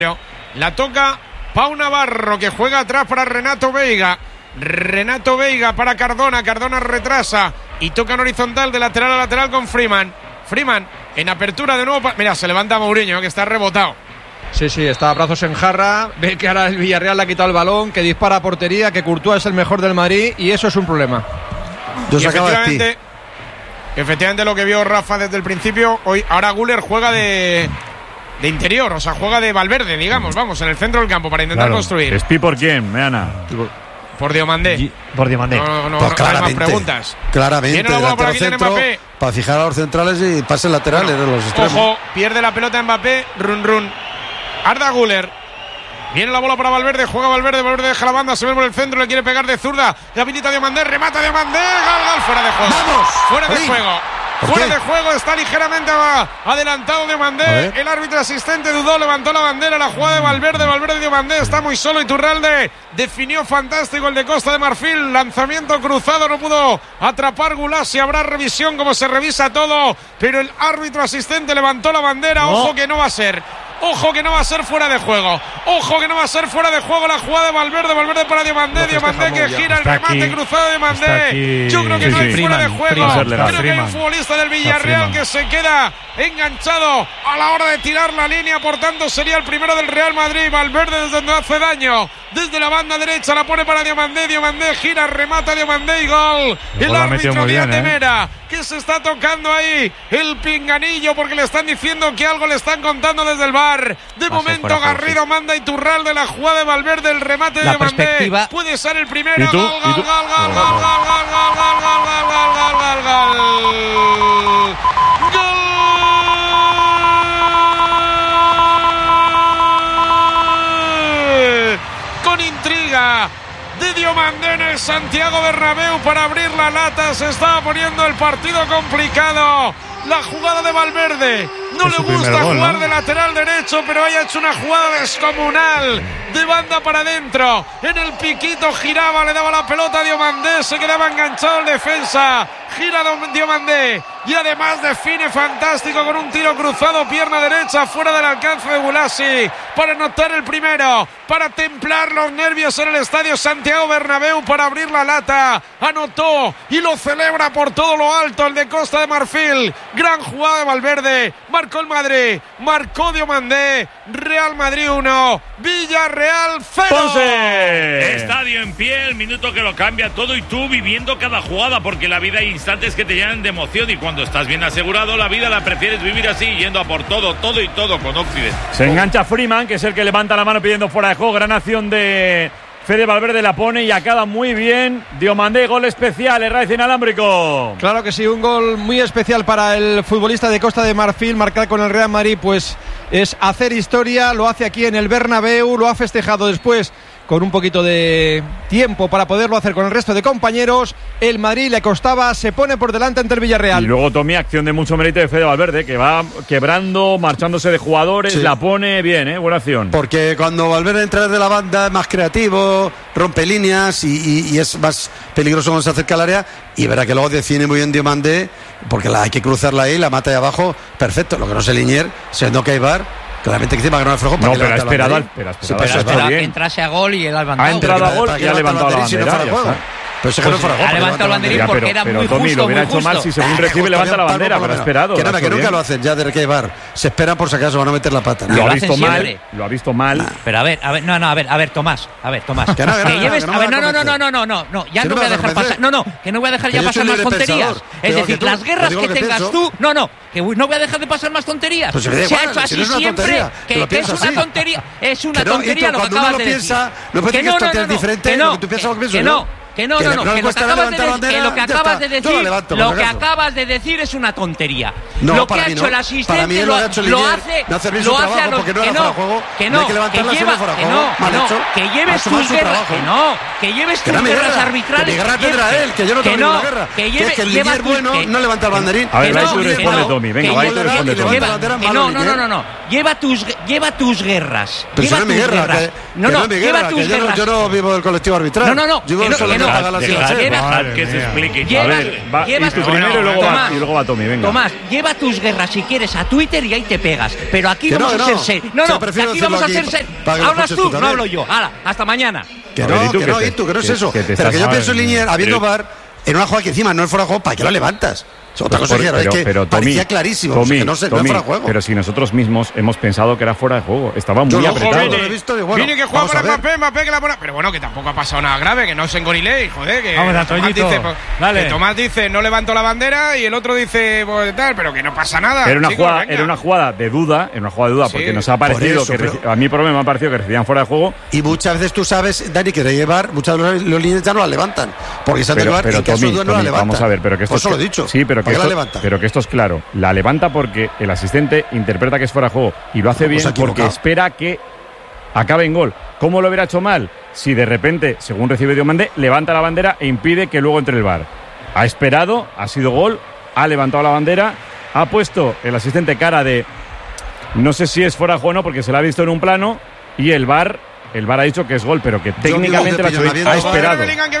La toca Pau Navarro, que juega atrás para Renato Veiga. Renato Veiga para Cardona. Cardona retrasa y toca en horizontal de lateral a lateral con Freeman. Freeman en apertura de nuevo. Mira, se levanta Mourinho, que está rebotado. Sí, está a brazos en jarra. Ve que ahora el Villarreal le ha quitado el balón, que dispara a portería, que Courtois es el mejor del Madrid y eso es un problema. Efectivamente lo que vio Rafa desde el principio. Ahora Güler juega de interior, o sea, juega de Valverde, digamos, vamos, en el centro del campo para intentar construir. ¿Espi por quién, Meana? Por Diomandé. Por Diomandé. No pues hay más preguntas. Claramente, delantero centro, para fijar a los centrales y pases laterales de los extremos. Ojo, pierde la pelota Mbappé, run. Arda Güler. Viene la bola para Valverde, juega Valverde deja la banda, se ve por el centro, le quiere pegar de zurda, le habilita Diomandé, remata Diomandé, gol, fuera de juego. ¡Vamos! Fuera de juego. Fuera de juego, está ligeramente adelantado Diomandé. El árbitro asistente dudó, levantó la bandera. La jugada de Valverde Diomandé está muy solo. Iturralde definió fantástico el de Costa de Marfil. Lanzamiento cruzado, no pudo atrapar Gulasi. Habrá revisión como se revisa todo, pero el árbitro asistente levantó la bandera. Ojo que no va a ser. Ojo que no va a ser fuera de juego. Ojo que no va a ser fuera de juego la jugada de Valverde para Diomandé. Diomandé que gira el remate cruzado de Diomandé. Yo creo que no hay fuera de juego. Creo que hay un futbolista del Villarreal que se queda enganchado a la hora de tirar la línea. Por tanto sería el primero del Real Madrid. Valverde desde donde hace daño. Desde la banda derecha la pone para Diomandé. Diomandé gira, remata Diomandé y gol. El árbitro Díaz de Mera, que se está tocando ahí el pinganillo porque le están diciendo que algo le están contando desde el bar. De momento Garrido manda Iturralde la jugada de Valverde, el remate de Diomandé. Puede ser el primero. Gol. Con intriga de Diomandé en el Santiago Bernabéu para abrir la lata. Se estaba poniendo el partido complicado. La jugada de Valverde. No le gusta jugar de lateral derecho, pero haya hecho una jugada descomunal. De banda para adentro. En el piquito giraba, le daba la pelota a Diomandé. Se quedaba enganchado el defensa. Gira Diomandé. Y además define fantástico con un tiro cruzado, pierna derecha, fuera del alcance de Gulasi. Para anotar el primero. Para templar los nervios en el estadio Santiago Bernabéu. Para abrir la lata. Anotó y lo celebra por todo lo alto el de Costa de Marfil. Gran jugada de Valverde. Marcó el Madrid. Marcó Diomandé. Real Madrid 1. Villarreal 0. ¡Ponce! Estadio en pie, el minuto que lo cambia todo y tú viviendo cada jugada, porque la vida hay instantes que te llenan de emoción y cuando estás bien asegurado, la vida la prefieres vivir así, yendo a por todo y todo con Occident. Se engancha Freeman, que es el que levanta la mano pidiendo fuera de juego. Gran acción de Fede Valverde, la pone y acaba muy bien. Diomandé, gol especial, Herraiz inalámbrico. Claro que sí, un gol muy especial para el futbolista de Costa de Marfil. Marcar con el Real Madrid pues es hacer historia. Lo hace aquí en el Bernabéu, lo ha festejado después con un poquito de tiempo para poderlo hacer con el resto de compañeros. El Madrid le costaba, se pone por delante ante el Villarreal. Y luego Tommy, acción de mucho mérito de Fede Valverde, que va quebrando, marchándose de jugadores, la pone bien, buena acción. Porque cuando Valverde entra desde la banda es más creativo, rompe líneas y es más peligroso cuando se acerca al área. Y verá que luego define muy bien Diomandé, porque hay que cruzarla ahí, la mata de abajo, perfecto. Lo que no sé Linier, siendo que hay VAR, claramente que encima que no aflojó. No, pero ha esperado que entrase a gol y él ha levantado. Ha entrado a gol y ha levantado la bandera. Pero ese que no fuera gol. Ha levantado el banderín porque era muy justo. Tommy lo hubiera hecho mal si según recibe levanta la bandera, pero ha esperado. Que nada, que nunca lo hacen ya de que VAR. Se esperan por si acaso van a meter la pata. Lo ha visto mal. Pero a ver, Tomás. Que lleves. A ver, no, ya no voy a dejar pasar. Que no voy a dejar ya pasar más tonterías. Es decir, las guerras que tengas tú. Que no voy a dejar de pasar más tonterías. Se ha hecho así siempre. Que es una tontería. Es una tontería lo que acabas de decir. No puede decir que tonterías diferentes. Lo que tú piensas lo que pienso. Que lo que acabas de decir es una tontería. Lo que ha hecho el asistente lo hace a los que lleves tus guerras, que lleves tus guerras arbitrales. Que guerra tendrá él, que yo no tengo ninguna guerra. Que es que el Linier bueno no levanta el banderín. A ver, ahí tú responde Tommy, venga, ahí tú responde Tommy. No. Lleva tus guerras. Pero no es mi guerra. No, lleva tus guerras. Yo no vivo del colectivo arbitral. Que que se explique. A ver, y tú primero y luego va Tommy, venga. Tomás, lleva tus guerras si quieres a Twitter y ahí te pegas. Pero aquí vamos a ser serios. No, aquí vamos a ser serios. ¿Hablas tú? No hablo yo. Hala, hasta mañana. Que no es eso. Pero que yo pienso en línea, habiendo VAR, en una jugada que encima no es fuera de juego, ¿para qué lo levantas? Otra cosa es que parecía clarísimo que no es fuera de juego. Pero si nosotros mismos hemos pensado que era fuera de juego, estaba muy apretado. Vini que juega para Mbappé que la pone. Pero bueno, que tampoco ha pasado nada grave, que no se engorilé, joder, que Tomás dice no levanto la bandera y el otro dice pues, tal, pero que no pasa nada. Era una jugada de duda, porque nos ha parecido a mí por lo menos me ha parecido que recibían fuera de juego. Y muchas veces tú sabes, Dani, que de llevar, muchas veces los líneas ya no la levantan, porque se han de llevar en caso de no la levantan. Vamos a ver, pero que esto eso lo he dicho. Sí, pero que esto es claro. La levanta porque el asistente interpreta que es fuera de juego y lo hace bien porque espera que acabe en gol. ¿Cómo lo hubiera hecho mal? Si de repente, según recibe Diomandé, levanta la bandera e impide que luego entre el VAR. Ha esperado, ha sido gol, ha levantado la bandera, ha puesto el asistente cara de no sé si es fuera de juego o no porque se la ha visto en un plano y el VAR ha dicho que es gol, pero que técnicamente ha esperado. Bellingham,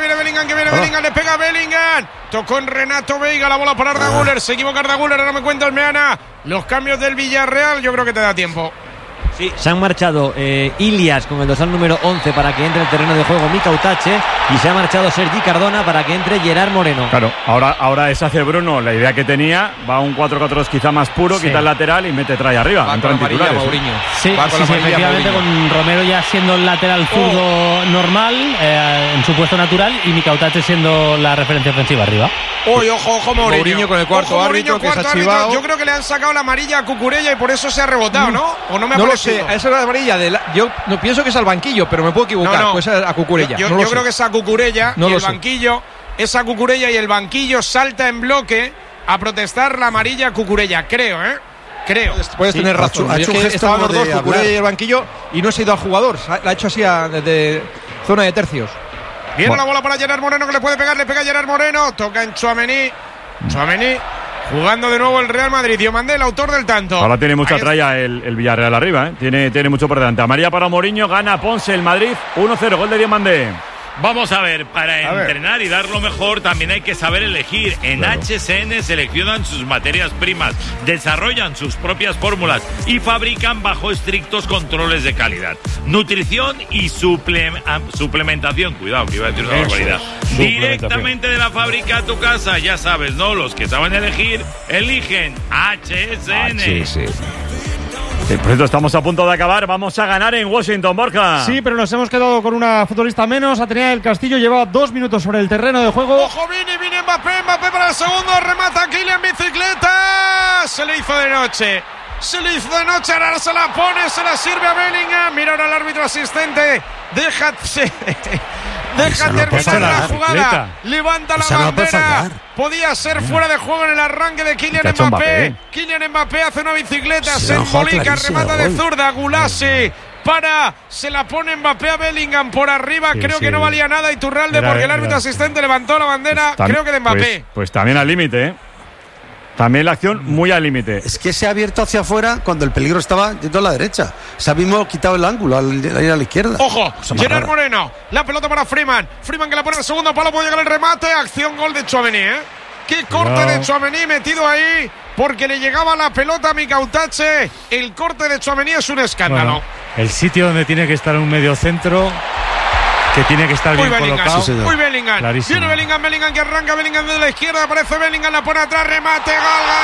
le pega a Bellingham. Tocó en Renato Veiga, la bola para Arda Güler. Se equivoca Arda Güler, ahora me cuenta el Meana. Los cambios del Villarreal, yo creo que te da tiempo. Sí, se han marchado Ilias con el dorsal número 11 para que entre el terreno de juego Mika Utache y se ha marchado Sergi Cardona para que entre Gerard Moreno. Claro, ahora es hace Bruno la idea que tenía, va a un 4-4-2 quizá más puro, quita el lateral y trae arriba. Va con amarilla Mourinho. Sí, efectivamente con Romero ya siendo el lateral zurdo normal en su puesto natural y Mika Utache siendo la referencia ofensiva arriba. Ojo Mourinho con el cuarto árbitro que se ha chivado. Yo creo que le han sacado la amarilla a Cucurella y por eso se ha rebotado, ¿no? ¿O no me ha parecido? Esa es la amarilla yo no pienso que es al banquillo, pero me puedo equivocar. Pues a Cucurella. Yo creo que es a Cucurella y el banquillo. Esa Cucurella y el banquillo salta en bloque a protestar la amarilla a Cucurella, creo. Puedes tener razón. Estaban los dos, Cucurella y el banquillo, y no se ha ido al jugador. La ha hecho así desde zona de tercios. Viene la bola para Gerard Moreno que le puede pegar, le pega Gerard Moreno, toca en Tchouaméni. Jugando de nuevo el Real Madrid. Diomandé, el autor del tanto. Ahora tiene mucha tralla el Villarreal arriba, Tiene mucho por delante. Amarilla para Mourinho, gana Ponce el Madrid 1-0, gol de Diomandé. Vamos a ver, para entrenar y dar lo mejor también hay que saber elegir. En HSN seleccionan sus materias primas, desarrollan sus propias fórmulas y fabrican bajo estrictos controles de calidad. Nutrición y suplementación. Cuidado, que iba a decir una barbaridad. Directamente de la fábrica a tu casa, ya sabes, ¿no? Los que saben elegir, eligen HSN. Por cierto, estamos a punto de acabar. Vamos a ganar en Washington, Borja. Sí, pero nos hemos quedado con una futbolista menos. Atenea del Castillo lleva 2 minutos sobre el terreno de juego. Ojo, Vini Mbappé para el segundo. Remata Kylian bicicleta. Se le hizo de noche. Ahora se la pone, se la sirve a Bellingham. Mira ahora el árbitro asistente. Deja terminar la jugada. Levanta la bandera. Podía ser fuera de juego en el arranque de Kylian Mbappé. Kylian Mbappé hace una bicicleta, se embolica, remata de zurda. Gulasi se la pone Mbappé a Bellingham por arriba. Creo que no valía nada Iturralde porque el árbitro asistente levantó la bandera. Creo que de Mbappé. Pues también al límite, También la acción muy al límite. Es que se ha abierto hacia afuera cuando el peligro estaba yendo a la derecha. Se ha mismo quitado el ángulo al ir a la izquierda. Ojo, Gerard Moreno. La pelota para Freeman. Freeman que la pone al segundo palo. Puede llegar el remate. Acción, gol de Tchouaméni, Qué corte de Tchouaméni metido ahí. Porque le llegaba la pelota a Mika Utache. El corte de Tchouaméni es un escándalo. Bueno, el sitio donde tiene que estar un mediocentro, que tiene que estar bien colocado. Muy Bellingham. Clarísimo. Viene Bellingham que arranca. Bellingham desde la izquierda. Aparece Bellingham, la pone atrás. Remate.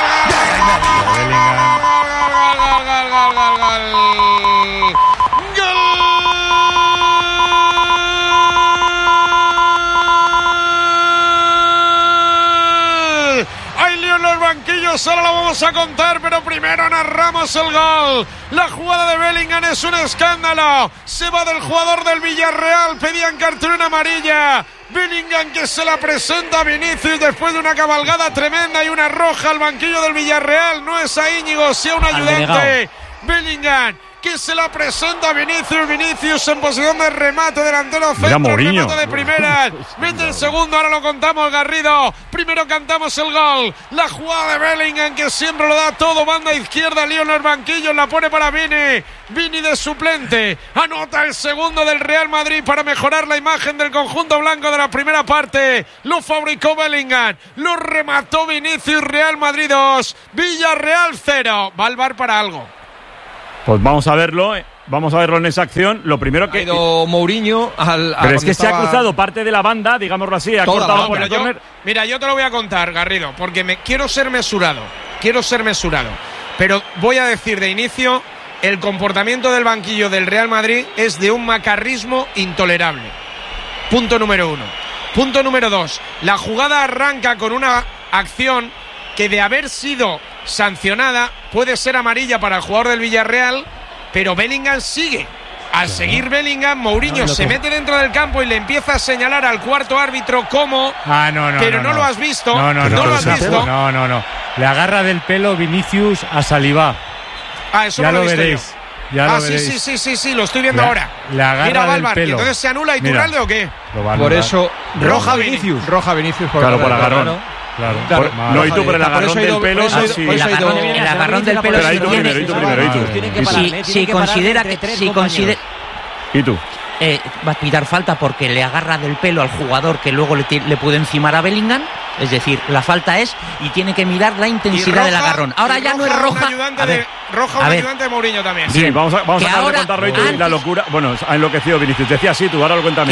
Hay lío en los banquillos, solo lo vamos a contar, pero primero narramos el gol. La jugada de Bellingham es un escándalo. Se va del jugador del Villarreal, pedían cartulina amarilla. Bellingham que se la presenta a Vinicius después de una cabalgada tremenda y una roja al banquillo del Villarreal. No es a Íñigo, sí a un ayudante. Bellingham que que se la presenta Vinicius en posición de remate, delantero centro, Mourinho. remate de primera, mete el segundo, ahora lo contamos, Garrido, primero cantamos el gol, la jugada de Bellingham que siempre lo da todo, banda izquierda, Lionel Banquillo, la pone para Vini de suplente, anota el segundo del Real Madrid para mejorar la imagen del conjunto blanco de la primera parte, lo fabricó Bellingham, lo remató Vinicius, Real Madrid 2, Villarreal 0, va al VAR para algo. Pues vamos a verlo en esa acción. Lo primero que... Ha ido Mourinho pero es que se ha cruzado parte de la banda, digámoslo así, ha cortado por el córner. Mira, yo te lo voy a contar, Garrido, porque quiero ser mesurado, pero voy a decir de inicio, el comportamiento del banquillo del Real Madrid es de un macarrismo intolerable. Punto número 1. Punto número 2. La jugada arranca con una acción que de haber sido sancionada puede ser amarilla para el jugador del Villarreal, pero Bellingham sigue. Al seguir Bellingham, Mourinho se mete dentro del campo y le empieza a señalar al cuarto árbitro cómo. Pero no lo has visto. No lo has visto. No. Le agarra del pelo Vinicius a Saliba. Eso ya no lo he veréis. Yo. Sí, lo estoy viendo ahora. Le agarra Mira, del pelo. Entonces se anula Iturralde o qué? Por eso, roja Vinicius. Claro, por agarrón. Claro. No, y tú por el agarrón del pelo. El agarrón del pelo. Pero ahí tú primero. Si considera que. ¿Y tú? Va a pitar falta porque le agarra del pelo al jugador que luego le puede encimar a Bellingham. Es decir, la falta es y tiene que mirar la intensidad del agarrón. Ahora ya no es roja. Ayudante de Mourinho también. Sí, vamos a acabar de contarlo y tú la locura. Bueno, ha enloquecido Vinicius. Decía así, tú ahora lo cuéntame.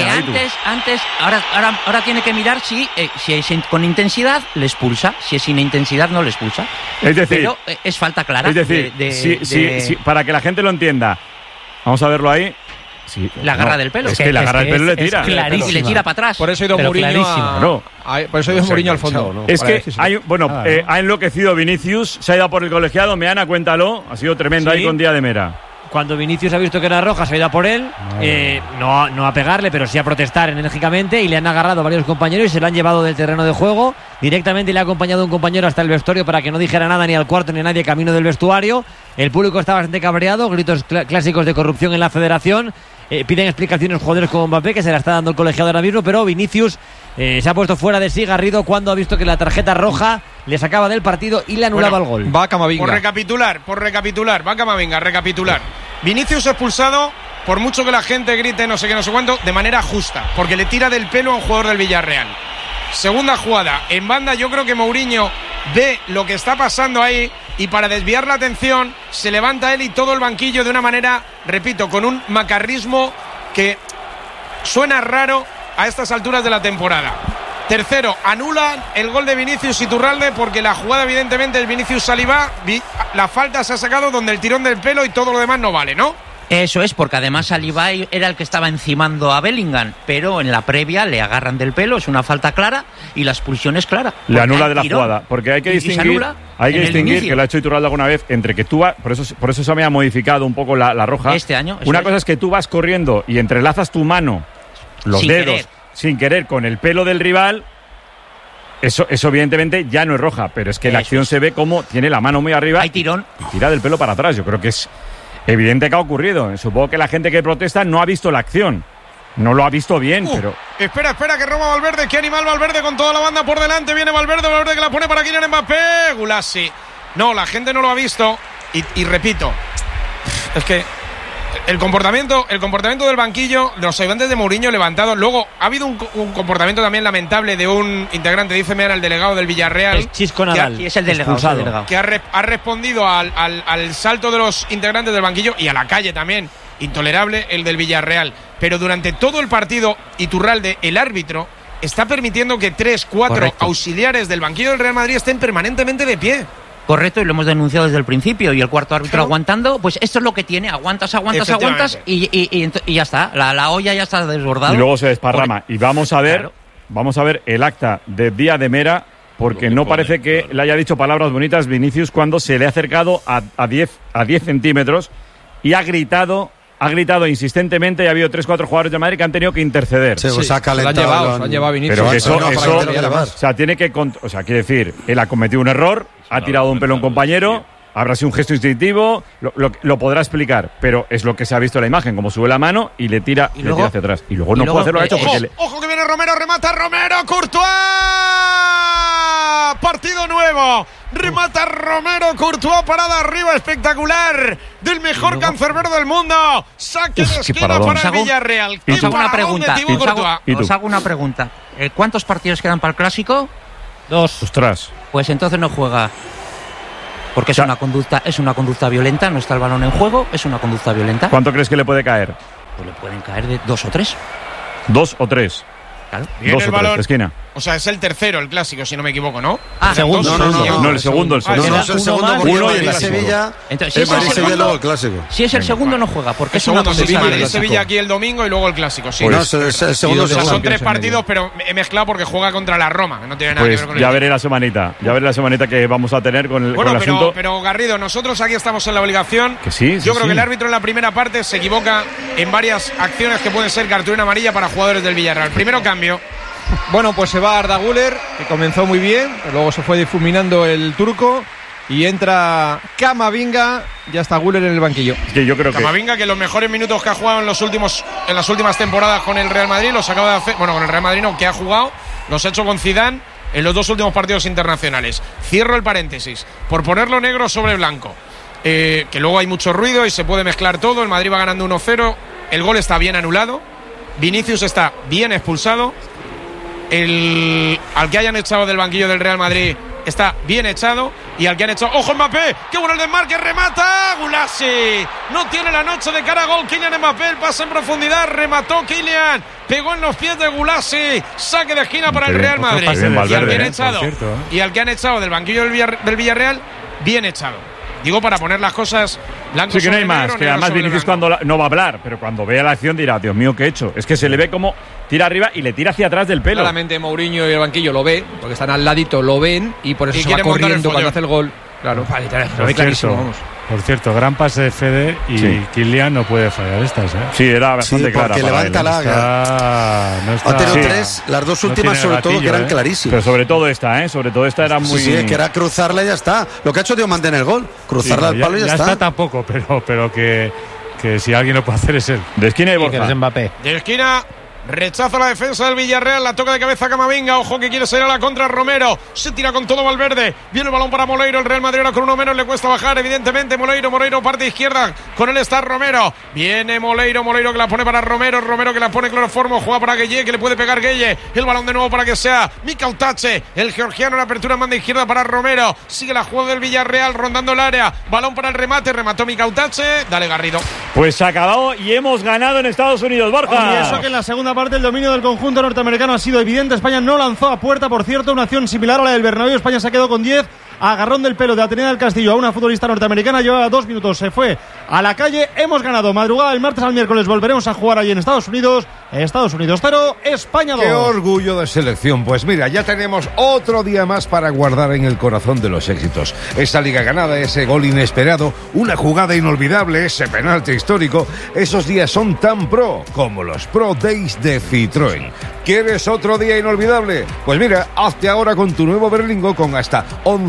Ahora tiene que mirar si es con intensidad le expulsa, si es sin intensidad no le expulsa. Es decir, pero es falta clara. Es decir, para que la gente lo entienda, vamos a verlo ahí. Sí, la agarra del pelo. Es que la agarra del pelo le tira. Y le tira para atrás. Por eso ha ido Mourinho al fondo. Es que ha enloquecido Vinicius, se ha ido por el colegiado. Meana, cuéntalo. Ha sido tremendo ahí con Díaz de Mera. Cuando Vinicius ha visto que era roja, se ha ido a por él, no a pegarle, pero sí a protestar enérgicamente, y le han agarrado varios compañeros y se lo han llevado del terreno de juego. Directamente le ha acompañado un compañero hasta el vestuario para que no dijera nada ni al cuarto ni a nadie camino del vestuario. El público está bastante cabreado, gritos clásicos de corrupción en la federación. Piden explicaciones jugadores como Mbappé, que se la está dando el colegiado ahora mismo, pero Vinicius se ha puesto fuera de sí, Garrido, cuando ha visto que la tarjeta roja le sacaba del partido y le anulaba el gol. Va Camavinga. Por recapitular, va Camavinga, recapitular. Vinicius expulsado, por mucho que la gente grite no sé qué, no sé cuánto, de manera justa, porque le tira del pelo a un jugador del Villarreal. Segunda jugada, en banda yo creo que Mourinho ve lo que está pasando ahí y para desviar la atención se levanta él y todo el banquillo de una manera, repito, con un macarrismo que suena raro a estas alturas de la temporada. Tercero, anulan el gol de Vinicius Iturralde porque la jugada evidentemente es Vinicius Saliba, la falta se ha sacado donde el tirón del pelo y todo lo demás no vale, ¿no? Eso es, porque además Saliba era el que estaba encimando a Bellingham, pero en la previa le agarran del pelo, es una falta clara y la expulsión es clara. Le anula de la jugada, porque hay que distinguir que lo ha hecho Iturralde alguna vez entre que tú vas, por eso se me ha modificado un poco la roja. Este año. Una cosa es que tú vas corriendo y entrelazas tu mano, los dedos, sin querer, con el pelo del rival. Eso evidentemente ya no es roja, pero es que la acción se ve como tiene la mano muy arriba. Hay tirón. Y tira del pelo para atrás. Yo creo que es evidente que ha ocurrido. Supongo que la gente que protesta no ha visto la acción. No lo ha visto bien, pero... Espera, que roba Valverde. Qué animal Valverde con toda la banda por delante. Viene Valverde que la pone para Kylian Mbappé. Gulasi. No, la gente no lo ha visto. Y repito, es que el comportamiento del banquillo, de los ayudantes de Mourinho levantados. Luego ha habido un comportamiento también lamentable de un integrante, dice Meana, el delegado del Villarreal. El Chisco Nadal. Es el delegado. Que ha respondido al salto de los integrantes del banquillo y a la calle también. Intolerable el del Villarreal. Pero durante todo el partido, Iturralde, el árbitro, está permitiendo que 3-4 auxiliares del banquillo del Real Madrid estén permanentemente de pie. Correcto, y lo hemos denunciado desde el principio. Y el cuarto árbitro aguantando, pues esto es lo que tiene. Aguantas y ya está. La olla ya está desbordada. Y luego se desparrama. Y vamos a ver el acta de Díaz de Mera, porque no parece que le haya dicho palabras bonitas Vinicius cuando se le ha acercado a 10 centímetros y ha gritado insistentemente, y ha habido 3-4 jugadores de Madrid que han tenido que interceder. Se ha calentado. Se han llevado Vinicius. Pero eso quiere decir, él ha cometido un error, ha tirado un pelo a un compañero, habrá sido un gesto instintivo, lo podrá explicar, pero es lo que se ha visto en la imagen, como sube la mano y le tira hacia atrás. Y luego no puede hacerlo, ha hecho porque... Ojo que viene Romero, remata Romero, Courtois. Partido nuevo. Remata Romero, Courtois, parada arriba espectacular del mejor cancerbero del mundo. Saque de esquina para el Villarreal. Os hago una pregunta. ¿Cuántos partidos quedan para el Clásico? 2. Ostras. Pues entonces no juega. Porque es una conducta violenta, no está el balón en juego, es una conducta violenta. ¿Cuánto crees que le puede caer? Pues le pueden caer de 2 o 3. 2 o 3. Claro. Viene el balón de esquina. O sea, es el tercero, el Clásico, si no me equivoco, ¿no? Segundo. No, el segundo. No, es el segundo porque uno y el el Sevilla. Entonces, luego el Clásico. Si es el segundo, no juega, porque El es una segundo, conducta Madrid violenta. Sevilla aquí el domingo y luego el Clásico, sí. No, es el segundo. O sea, son 3 partidos, pero he mezclado porque juega contra la Roma, que no tiene nada que ver con ya veré la semanita que vamos a tener con el asunto. Pero Garrido, nosotros aquí estamos en la obligación. Que sí, Yo creo que el árbitro en la primera parte se equivoca en varias acciones que pueden ser cartulina amarilla para jugadores del Villarreal. Primero cambio. Bueno, pues se va Arda Güler, que comenzó muy bien, pero luego se fue difuminando el turco y entra Camavinga, ya está Güler en el banquillo. Que yo creo Camavinga, que los mejores minutos que ha jugado en las últimas temporadas con el Real Madrid los acaba de hacer, bueno, con el Real Madrid no, que ha jugado, los ha hecho con Zidane en los 2 últimos partidos internacionales. Cierro el paréntesis, por ponerlo negro sobre blanco, que luego hay mucho ruido y se puede mezclar todo. El Madrid va ganando 1-0, el gol está bien anulado, Vinicius está bien expulsado, al que hayan echado del banquillo del Real Madrid está bien echado, y al que han echado, ¡ojo Mbappé! ¡Qué bueno el desmarque! ¡Remata! ¡Gulasi! No tiene la noche de cara a gol Kylian Mbappé, el pase en profundidad, remató Kylian, pegó en los pies de Gulasi, saque de esquina para el Real Madrid. Y al que han echado del banquillo del Villarreal, bien echado. Digo, para poner las cosas blancas. Sí, que no hay más, que además Vinicius cuando no va a hablar, pero cuando vea la acción dirá, Dios mío, ¿qué he hecho? Es que se le ve como tira arriba y le tira hacia atrás del pelo. Claramente Mourinho y el banquillo lo ve, porque están al ladito, lo ven y por eso se va corriendo cuando hace el gol. Claro, lo ve clarísimo, vamos. Por cierto, gran pase de Fede y Kylian no puede fallar estas, ¿eh? Sí, era bastante clara. Porque levanta la ha tenido 3, las 2 últimas sobre todo que eran clarísimas. Pero sobre todo esta era muy... Sí, es que era cruzarla y ya está. Lo que ha hecho Diomandé en el gol, cruzarla al palo y ya está. Ya está tampoco, pero que si alguien lo puede hacer es él. De esquina y Borja. Mbappé. De esquina... Rechaza la defensa del Villarreal, la toca de cabeza Camavinga, ojo que quiere salir a la contra Romero, se tira con todo Valverde, viene el balón para Moleiro, el Real Madrid ahora con uno menos, le cuesta bajar evidentemente Moleiro parte izquierda, con él está Romero, viene Moleiro que la pone para Romero que la pone cloroformo, juega para Gueye, que le puede pegar Gueye, el balón de nuevo para que sea Mikautache, el georgiano en apertura en banda izquierda para Romero, sigue la jugada del Villarreal rondando el área, balón para el remate, remató Mikautache, dale Garrido. Pues se ha acabado y hemos ganado en Estados Unidos, Borja. Y eso que en la segunda parte el dominio del conjunto norteamericano ha sido evidente. España no lanzó a puerta, por cierto, una acción similar a la del Bernabéu. España se quedó con 10. Agarrón del pelo de Atenea del Castillo a una futbolista norteamericana, llevaba 2 minutos, se fue a la calle. Hemos ganado madrugada del martes al miércoles, volveremos a jugar allí en Estados Unidos 0, España 2. Qué orgullo de selección. Pues mira, ya tenemos otro día más para guardar en el corazón de los éxitos. Esa liga ganada, ese gol inesperado, una jugada inolvidable, ese penalti histórico. Esos días son tan pro como los Pro Days de Citroën. ¿Quieres otro día inolvidable? Pues mira, hazte ahora con tu nuevo Berlingo con hasta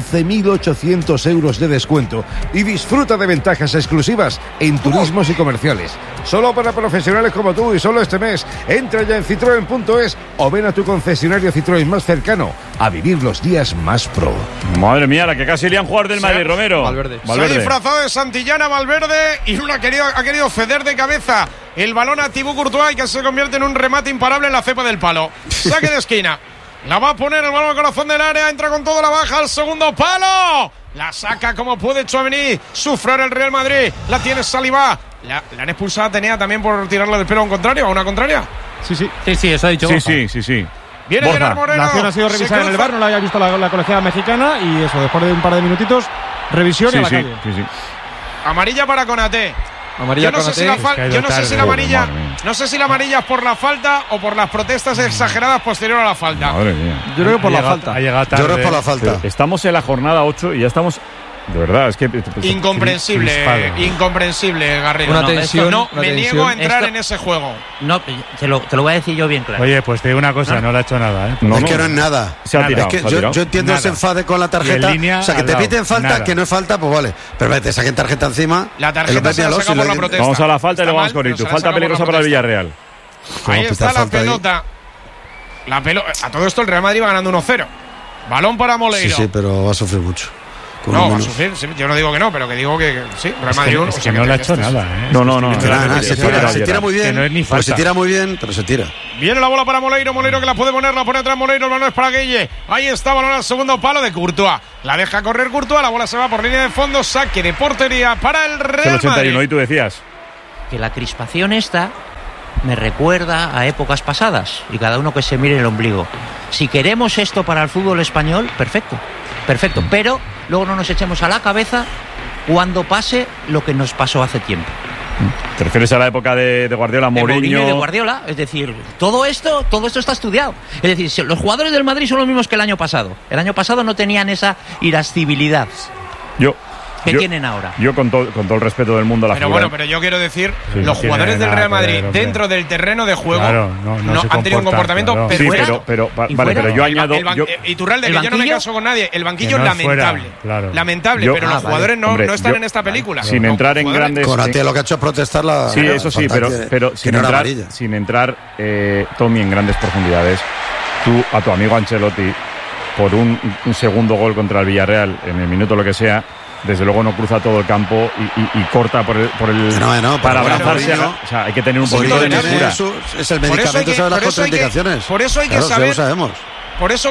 11.800 euros de descuento y disfruta de ventajas exclusivas en turismos y comerciales. Solo para profesionales como tú y solo este mes. Entra ya en citroen.es o ven a tu concesionario Citroën más cercano a vivir los días más pro. Madre mía, la que casi le han jugado del Madrid, Romero. Valverde. Se ha disfrazado de Santillana Valverde y ha querido ceder de cabeza el balón a Thibaut Courtois, que se convierte en un remate imparable en la cepa del palo. Saque de esquina. La va a poner el balón al corazón del área, entra con todo, la baja al segundo palo. La saca como puede Tchouaméni, sufre el Real Madrid. La tiene Saliba. La han expulsado a Atenea también por tirarla del pelo a un contrario, a una contraria. Sí, eso ha dicho Borja. Sí. Viene Gerard Moreno. La acción ha sido revisada en el VAR, no la había visto la colegiada mexicana y eso, después de un par de minutitos, revisión y a la calle. Sí. Amarilla para Konaté. Amarilla yo no sé si la amarilla, no sé si la amarilla es por la falta o por las protestas exageradas posterior a la falta. Madre mía. Yo creo que por la falta. Ha llegado tarde. Yo creo que por la falta. Pero estamos en la jornada 8 y ya estamos De verdad, es que... Incomprensible, Garrido. Una tensión, me niego a entrar en ese juego. No, te lo voy a decir yo bien claro. Oye, pues te digo una cosa, no le ha hecho nada, ¿eh? Es que no es nada. Se ha tirado. Es que yo entiendo ese enfade con la tarjeta. O sea, que te piten falta, que no es falta, pues vale. Pero te saquen tarjeta encima. La tarjeta se la saca por la protesta. Vamos a la falta y luego vamos con Itu. Falta peligrosa para el Villarreal. Ahí está la pelota. A todo esto el Real Madrid va ganando 1-0. Balón para Moleiro. Sí, pero va a sufrir mucho. No, va a sufrir. Sí, yo no digo que no, pero que digo que sí. Real Madrid es que no le ha hecho nada, ¿eh? No. Se tira muy bien. No es ni falta. Se tira muy bien, pero se tira. Viene la bola para Moleiro que la puede poner, la pone atrás Moleiro, el balón es para Gueye. Ahí está, balón al segundo palo de Courtois. La deja correr Courtois, la bola se va por línea de fondo, saque de portería para el Real Madrid. 81, y tú decías que la crispación esta me recuerda a épocas pasadas y cada uno que se mire el ombligo. Si queremos esto para el fútbol español, perfecto, pero luego no nos echemos a la cabeza cuando pase lo que nos pasó hace tiempo. ¿Te refieres a la época de Guardiola, Mourinho? De Guardiola, es decir, todo esto está estudiado. Es decir, los jugadores del Madrid son los mismos que el año pasado. El año pasado no tenían esa irascibilidad que tienen ahora. Yo con todo el respeto del mundo a la figura. Bueno, pero yo quiero decir, los jugadores del Real Madrid dentro del terreno de juego no han tenido un comportamiento pero yo añado... Iturralde, que yo no me caso con nadie, el banquillo lamentable. Lamentable, pero los jugadores no están en esta película. Sin entrar en grandes... Conate lo que ha hecho es protestar la... Sí, eso sí, pero sin entrar, Tommy, en grandes profundidades, tú a tu amigo Ancelotti, por un segundo gol contra el Villarreal, en el minuto lo que sea, desde luego no cruza todo el campo y corta por el para abrazarse. O sea, hay que tener un poquito de mesura. Es el medicamento, sabe las contraindicaciones. Por eso hay que saber. Por eso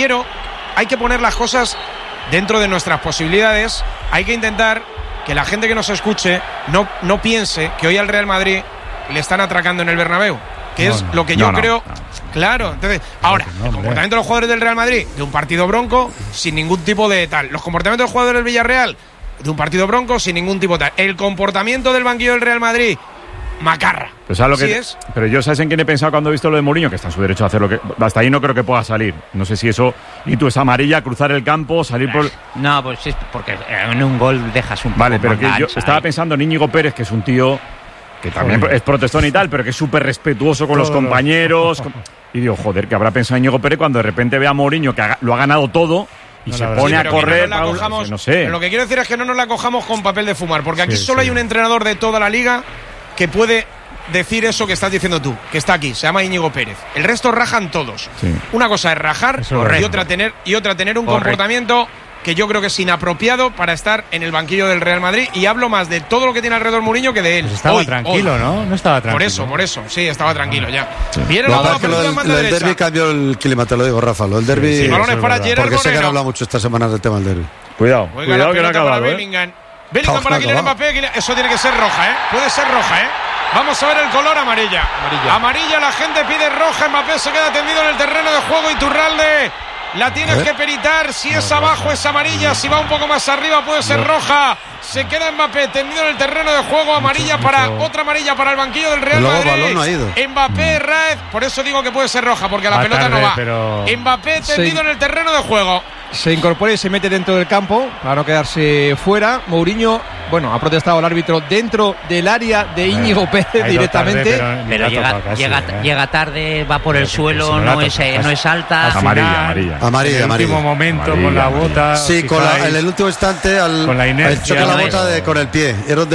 hay que poner las cosas dentro de nuestras posibilidades. Hay que intentar que la gente que nos escuche no piense que hoy al Real Madrid le están atracando en el Bernabéu, que es lo que yo creo. Claro, entonces, ahora, el comportamiento de los jugadores del Real Madrid, de un partido bronco, sin ningún tipo de tal. Los comportamientos de los jugadores del Villarreal, de un partido bronco, sin ningún tipo de tal. El comportamiento del banquillo del Real Madrid, macarra. Pero yo, ¿sabes en quién he pensado cuando he visto lo de Mourinho? Que está en su derecho a hacer lo que... Hasta ahí no creo que pueda salir. No sé si eso... Y tú es amarilla, cruzar el campo, salir por... No, pues es porque en un gol dejas un poco. Vale, pero que yo estaba pensando en Íñigo Pérez, que es un tío... que también es protestón y tal, pero que es súper respetuoso con los compañeros. Y digo, joder, que habrá pensado Íñigo Pérez cuando de repente ve a Mourinho que lo ha ganado todo y se pone a correr. No sé. Pero lo que quiero decir es que no nos la cojamos con papel de fumar, porque aquí solo hay un entrenador de toda la liga que puede decir eso que estás diciendo tú, que está aquí, se llama Íñigo Pérez. El resto rajan todos. Sí. Una cosa es rajar y otra tener un comportamiento que yo creo que es inapropiado para estar en el banquillo del Real Madrid, y hablo más de todo lo que tiene alrededor Mourinho que de él. Pues estaba tranquilo, ¿no? No estaba tranquilo. Por eso, sí, estaba tranquilo ya. Sí. Viene la bola por el derbi cambió el clima, te lo digo, Rafa. Lo del derbi. Balones para Gerard porque Moreno. sé que han hablado mucho esta semana del tema del derbi. Cuidado que no ha acabado, Bellingham para Kylian Mbappé. Eso tiene que ser roja, Puede ser roja, Vamos a ver el color amarilla. Amarilla, la gente pide roja. Mbappé se queda tendido en el terreno de juego. Iturralde, la tienes que peritar. Si es abajo es amarilla, si va un poco más arriba puede ser roja. Se queda Mbappé tendido en el terreno de juego. Otra amarilla para el banquillo del Real Madrid. Balón no ha ido. Mbappé, Raez, por eso digo que puede ser roja, porque la pelota no va. Mbappé tendido en el terreno de juego. Se incorpora y se mete dentro del campo para no quedarse fuera. Mourinho, ha protestado el árbitro dentro del área de Íñigo Pérez directamente. Tarde, pero llega tarde, va por el suelo, no es alta. Amarilla. En el último momento con la bota. Sí, en el último instante con la inercia. Choca la bota con el pie.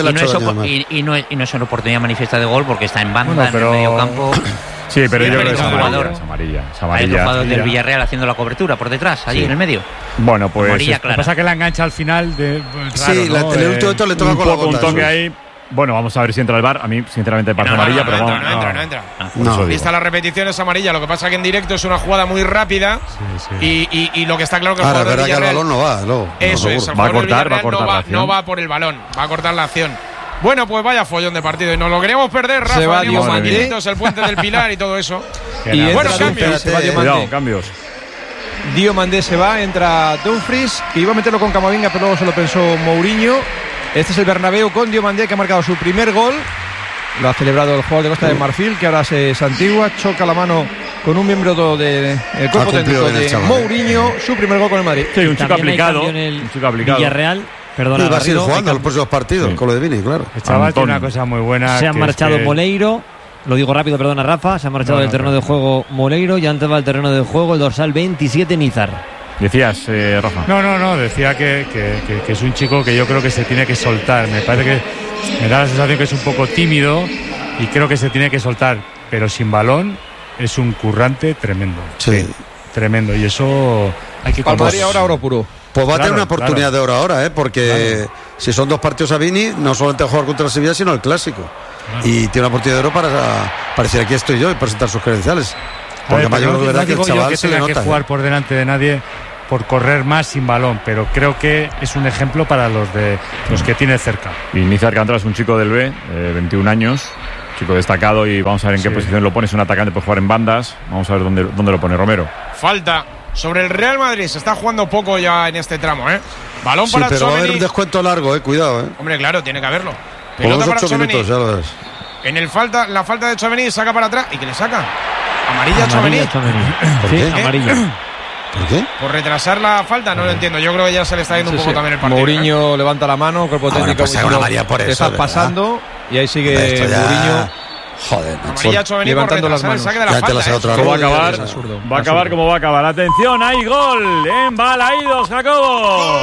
Y no es una oportunidad manifiesta de gol porque está en banda, en el medio campo. Sí, pero yo creo que es amarilla. Hay un jugador del Villarreal haciendo la cobertura por detrás, allí en el medio. Bueno, pues amarilla, lo que pasa es que la engancha al final. En el último momento le toca con la bota. Un toque ahí. Bueno, vamos a ver si entra el VAR. A mí, sinceramente, me parece amarilla, pero vamos. No entra. Vista la repetición es amarilla. Lo que pasa es que en directo es una jugada muy rápida. Y lo que está claro que el jugador del Villarreal, que el balón no va. Eso es. Va a cortar la acción. No va por el balón. Va a cortar la acción. Bueno, pues vaya follón de partido. Y nos lo queríamos perder, Rafa. Se va Diomandé. El puente del Pilar y todo eso. Y bueno, cambios. Diomandé se va, entra Dumfries, que iba a meterlo con Camavinga, pero luego se lo pensó Mourinho. Este es el Bernabéu con Diomandé, que ha marcado su primer gol. Lo ha celebrado el jugador de Costa de Marfil, que ahora se santigua, choca la mano con un miembro del cuerpo técnico de Mourinho, su primer gol con el Madrid. Sí, un chico aplicado. En el Villarreal Perdona, y va a seguir Garrido, jugando los próximos partidos con lo de Vini, claro. El chaval tiene una cosa muy buena. Se han marchado Moleiro. Lo digo rápido, perdona, Rafa. Se ha marchado del terreno de juego Moleiro y antes va al terreno de juego el dorsal 27, Nízar. Decías, Rafa. No, decía que es un chico que yo creo que se tiene que soltar. Me parece que me da la sensación que es un poco tímido y creo que se tiene que soltar, pero sin balón es un currante tremendo. Sí. Tremendo, y eso hay que Madrid ahora oro puro. Pues va a tener una oportunidad de oro ahora, porque si son 2 partidos a Vini, no solamente va a jugar contra el Sevilla, sino el Clásico. Y tiene una oportunidad de oro para decir aquí estoy yo y presentar sus credenciales. Porque no es verdad que el chaval que se le tenga nota. Que jugar por delante de nadie, por correr más sin balón, pero creo que es un ejemplo para los que tiene cerca. Y Nízar Cantera es un chico del B, 21 años, chico destacado, y vamos a ver en qué posición lo pone. Es un atacante, puede jugar en bandas. Vamos a ver dónde lo pone Romero. Falta sobre el Real Madrid. Se está jugando poco ya en este tramo, Balón para pero Tchouaméni. va a haber un descuento largo, cuidado, Hombre, claro, tiene que haberlo. Por los 8 Tchouaméni. minutos, ya lo ves. En la falta de Tchouaméni, saca para atrás. ¿Y qué le saca? Amarilla Tchouaméni. ¿Por sí, qué? amarilla. ¿Por qué? Por retrasar la falta, no lo entiendo. Yo creo que ya se le está yendo un poco también el partido. Mourinho levanta la mano, cuerpo técnico. Pues una amarilla por eso. Estás pasando y ahí sigue Mourinho. Joder, amarilla Tchouaméni levantando las manos. El saque de la falta, ¿Cómo va a acabar? Va a acabar como va a acabar. Atención, hay gol en Balaídos, Jacobo.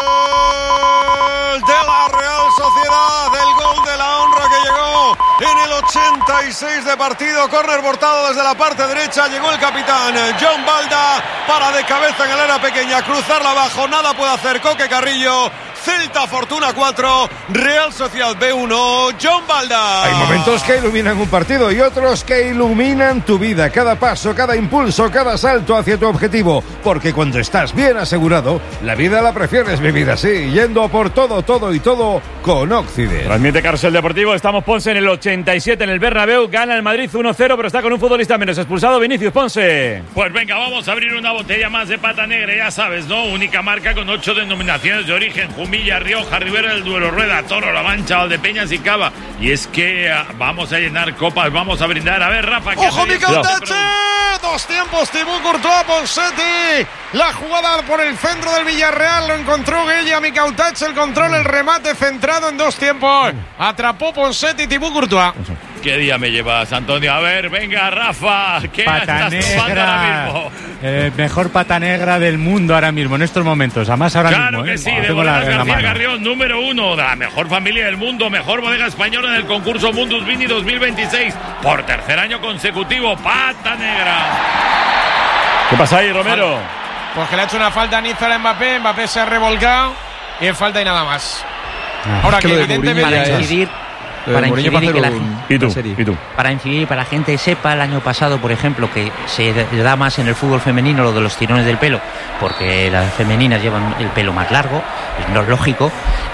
De la Real Sociedad, el gol de la honra que llegó en el 86 de partido. Córner botado desde la parte derecha. Llegó el capitán John Balda para de cabeza en el área pequeña, cruzarla abajo. Nada puede hacer Coque Carrillo. Celta Fortuna 4, Real Sociedad B1, John Balda. Hay momentos que iluminan un partido y otros que iluminan tu vida. Cada paso, cada impulso, cada salto hacia tu objetivo. Porque cuando estás bien asegurado, la vida la prefieres vivir así, yendo por todo y todo con Occident. Transmite Carrusel Deportivo. Estamos Ponce en el 87 en el Bernabéu. Gana el Madrid 1-0, pero está con un futbolista menos. Expulsado Vinicius Ponce. Pues venga, vamos a abrir una botella más de Pata Negra, ya sabes, ¿no? Única marca con 8 denominaciones de origen: Jumilla, Rioja, Ribera del Duero, Rueda, Toro, La Mancha, Valdepeñas y Cava. Y es que vamos a llenar copas, vamos a brindar. A ver, Rafa, ¿qué ¡ojo, Micautache! 2 tiempos, Thibaut Courtois, Ponseti. La jugada por el centro del Villarreal, lo encontró Gueye, Micautache, el control, el remate centrado en 2 tiempos. Atrapó Ponseti, Thibaut Courtois. ¿Qué día me llevas, Antonio? A ver, venga, Rafa, ¿qué Pata estás tomando ahora mismo? Mejor pata negra del mundo ahora mismo, en estos momentos. Además, ahora claro mismo. Que sí, de Bodegas García Carrión, número 1 de la mejor familia del mundo, mejor bodega española en el concurso Mundus Vini 2026. Por 3er año consecutivo, Pata Negra. ¿Qué pasa ahí, Romero? Pues que le ha hecho una falta a Nízar a Mbappé. Mbappé se ha revolcado y es falta y nada más. Ahora que evidentemente para incidir y que la Para incidir y para la gente sepa, el año pasado, por ejemplo, que se da más en el fútbol femenino lo de los tirones del pelo, porque las femeninas llevan el pelo más largo, es no lógico.